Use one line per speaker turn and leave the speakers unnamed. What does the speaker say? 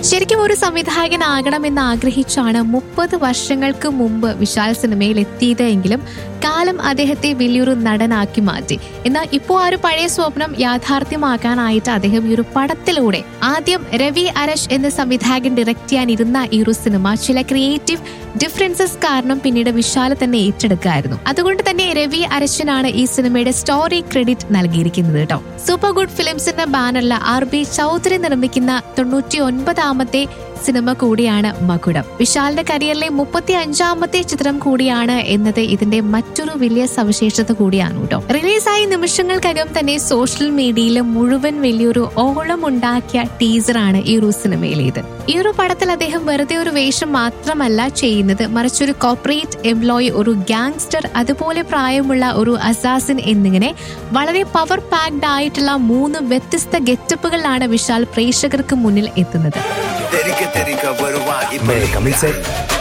ശരിക്കും ഒരു സംവിധായകനാകണമെന്ന് ആഗ്രഹിച്ചാണ് 30 വർഷങ്ങൾക്ക് മുമ്പ് വിശാൽ സിനിമയിൽ എത്തിയത് എങ്കിലും കാലം അദ്ദേഹത്തെ വലിയൊരു നടനാക്കി മാറ്റി. എന്നാൽ ഇപ്പോൾ ആ ഒരു പഴയ സ്വപ്നം യാഥാർത്ഥ്യമാക്കാനായിട്ട് അദ്ദേഹം ഈ ഒരു പടത്തിലൂടെ ആദ്യം രവി അരശ് എന്ന സംവിധായകൻ ഡയറക്ട് ചെയ്യാനിരുന്ന ഈ ഒരു സിനിമ ചില ക്രിയേറ്റീവ് ഡിഫറൻസസ് കാരണം പിന്നീട് വിശാൽ തന്നെ ഏറ്റെടുക്കായിരുന്നു. അതുകൊണ്ട് തന്നെ രവി അരശനാണ് ഈ സിനിമയുടെ സ്റ്റോറി ക്രെഡിറ്റ് നൽകിയിരിക്കുന്നത് കേട്ടോ. സൂപ്പർ ഗുഡ് ഫിലിംസിന്റെ ബാനറിൽ RB ചൗധരി നിർമ്മിക്കുന്ന 99ാമത്തെ സിനിമ കൂടിയാണ് മകുടം. വിശാലിന്റെ കരിയറിലെ 35ാമത്തെ ചിത്രം കൂടിയാണ് എന്നത് ഇതിന്റെ മറ്റൊരു വലിയ സവിശേഷത കൂടിയാണ് കേട്ടോ. റിലീസായി നിമിഷങ്ങൾക്കകം തന്നെ സോഷ്യൽ മീഡിയയിൽ മുഴുവൻ വലിയൊരു ഓളം ഉണ്ടാക്കിയ ടീസറാണ് ഈ ഒരു സിനിമയിലേത്. ഈ ഒരു പടത്തിൽ അദ്ദേഹം വെറുതെ ഒരു വേഷം മാത്രമല്ല ചെയ്യുന്നത്, മറിച്ചൊരു കോർപ്പറേറ്റ് എംപ്ലോയി, ഒരു ഗാങ്സ്റ്റർ, അതുപോലെ പ്രായമുള്ള ഒരു അസാസിൻ എന്നിങ്ങനെ വളരെ പവർ പാക്ഡ് ആയിട്ടുള്ള 3 വ്യത്യസ്ത ഗെറ്റപ്പുകളിലാണ് വിശാൽ പ്രേക്ഷകർക്ക് മുന്നിൽ എത്തുന്നത്.
May I come in, sir?